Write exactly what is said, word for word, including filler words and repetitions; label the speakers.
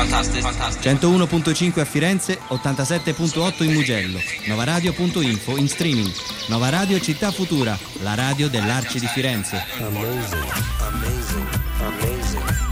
Speaker 1: centouno virgola cinque a Firenze, ottantasette virgola otto in Mugello, novaradio punto info in streaming. Nova Radio Città Futura, la radio dell'Arci di Firenze.
Speaker 2: Amazing, amazing, amazing.